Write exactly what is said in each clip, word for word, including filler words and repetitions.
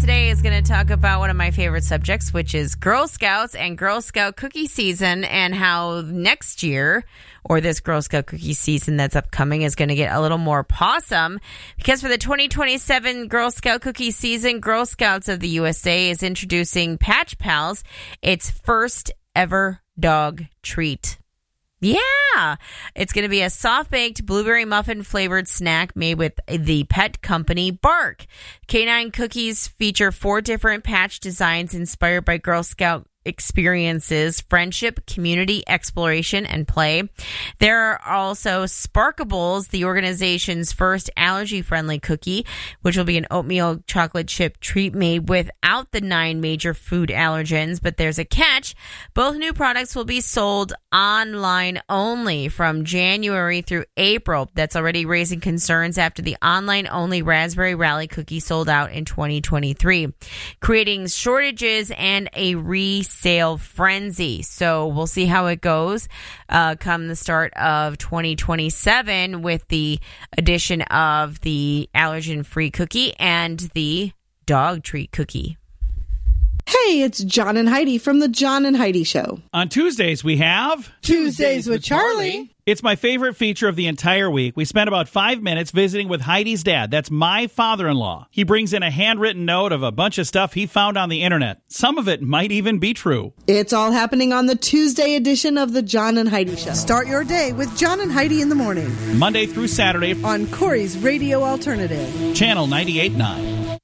today is going to talk about one of my favorite subjects, which is Girl Scouts and Girl Scout cookie season, and how next year, or this Girl Scout cookie season that's upcoming, is going to get a little more possum, because for the twenty twenty-seven Girl Scout cookie season, Girl Scouts of the U S A is introducing Patch Pals, its first ever dog treat. Yeah, it's going to be a soft-baked blueberry muffin-flavored snack made with the pet company Bark. Canine cookies feature four different patch designs inspired by Girl Scout experiences, friendship, community, exploration, and play. There are also Sparkables, the organization's first allergy-friendly cookie, which will be an oatmeal chocolate chip treat made without the nine major food allergens. But there's a catch. Both new products will be sold online only from January through April. That's already raising concerns after the online-only Raspberry Rally cookie sold out in twenty twenty-three, creating shortages and a resale sale frenzy. So we'll see how it goes uh, come the start of twenty twenty-seven with the addition of the allergen-free cookie and the dog treat cookie. Hey, it's John and Heidi from the John and Heidi Show. On Tuesdays, we have... Tuesdays with Charlie. It's my favorite feature of the entire week. We spent about five minutes visiting with Heidi's dad. That's my father-in-law. He brings in a handwritten note of a bunch of stuff he found on the internet. Some of it might even be true. It's all happening on the Tuesday edition of the John and Heidi Show. Start your day with John and Heidi in the morning. Monday through Saturday. On Corey's Radio Alternative. Channel ninety-eight point nine.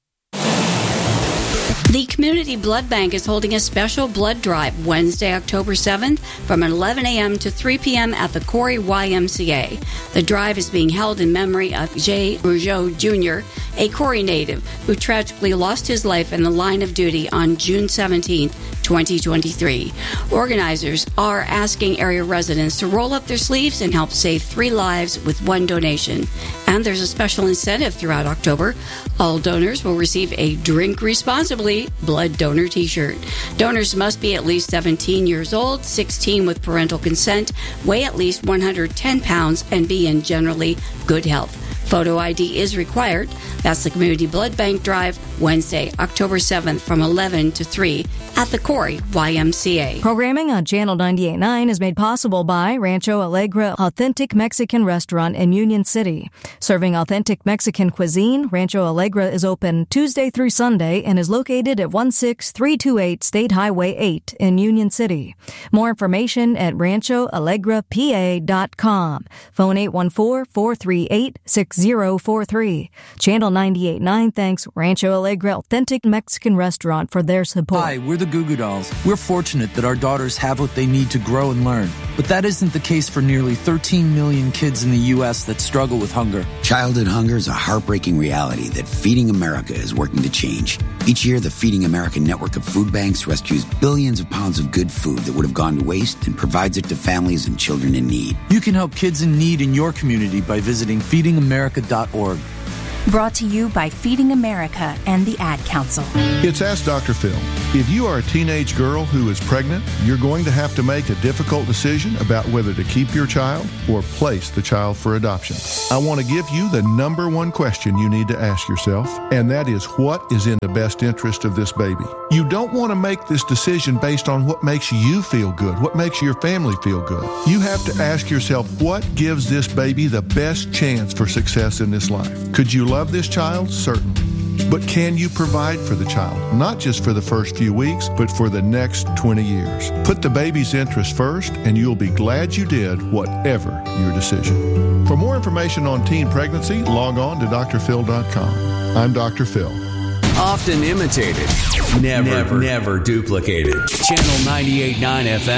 The Community Blood Bank is holding a special blood drive Wednesday, October seventh from eleven a.m. to three p.m. at the Corey Y M C A. The drive is being held in memory of Jay Rougeau Junior, a Corey native who tragically lost his life in the line of duty on June seventeenth, twenty twenty-three. Organizers are asking area residents to roll up their sleeves and help save three lives with one donation. And there's a special incentive throughout October. All donors will receive a Drink Responsibly blood donor t-shirt. Donors must be at least seventeen years old, sixteen with parental consent, weigh at least one hundred ten pounds, and be in generally good health. Photo I D is required. That's the Community Blood Bank Drive, Wednesday, October seventh from eleven to three at the Corey Y M C A. Programming on Channel ninety-eight point nine is made possible by Rancho Alegre Authentic Mexican Restaurant in Union City. Serving authentic Mexican cuisine, Rancho Alegre is open Tuesday through Sunday and is located at one six three two eight State Highway eight in Union City. More information at rancho alegre p a dot com. Phone eight one four, four three eight, six zero four three. Channel ninety-eight point nine thanks Rancho Alegre Authentic Mexican Restaurant for their support. Hi, we're the Goo Goo Dolls. We're fortunate that our daughters have what they need to grow and learn. But that isn't the case for nearly thirteen million kids in the U S that struggle with hunger. Childhood hunger is a heartbreaking reality that Feeding America is working to change. Each year, the Feeding America network of food banks rescues billions of pounds of good food that would have gone to waste and provides it to families and children in need. You can help kids in need in your community by visiting feeding america dot org. Brought to you by Feeding America and the Ad Council. It's Ask Doctor Phil. If you are a teenage girl who is pregnant, you're going to have to make a difficult decision about whether to keep your child or place the child for adoption. I want to give you the number one question you need to ask yourself, and that is, what is in the best interest of this baby? You don't want to make this decision based on what makes you feel good, what makes your family feel good. You have to ask yourself, what gives this baby the best chance for success in this life? Could you love this child? Certainly. But can you provide for the child? Not just for the first few weeks, but for the next twenty years. Put the baby's interest first, and you'll be glad you did, whatever your decision. For more information on teen pregnancy, log on to d r phil dot com. I'm Doctor Phil. Often imitated, never, never, never duplicated. Channel ninety-eight point nine F M.